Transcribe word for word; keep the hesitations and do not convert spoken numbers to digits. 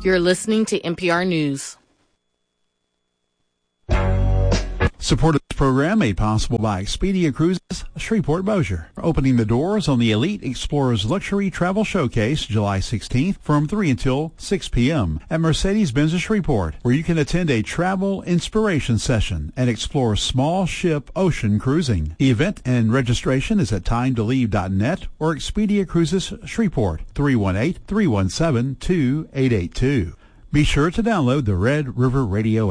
You're listening to N P R News. Support of this program made possible by Expedia Cruises, Shreveport Bossier. Opening the doors on the Elite Explorers Luxury Travel Showcase July sixteenth from three until six p.m. at Mercedes-Benz of Shreveport, where you can attend a travel inspiration session and explore small ship ocean cruising. The event and registration is at time to leave dot net or Expedia Cruises Shreveport, three one eight, three one seven, two eight eight two. Be sure to download the Red River Radio